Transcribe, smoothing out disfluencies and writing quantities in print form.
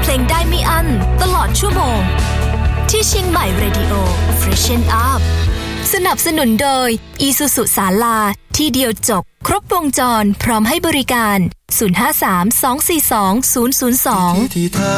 ลงได้ไม่อั้นตลอดชั่วโมงที่เชียงใหม่ Radio Freshen Up สนับสนุนโดย Isuzu ศาลาที่เดียวจบครบวงจรพร้อมให้บริการ053 242 002